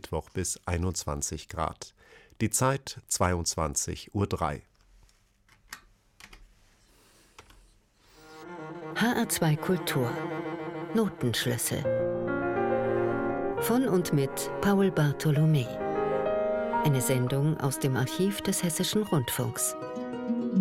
Mittwoch bis 21 Grad. Die Zeit 22:03 Uhr. HR2 Kultur Notenschlüssel von und mit Paul Bartholomä. Eine Sendung aus dem Archiv des Hessischen Rundfunks.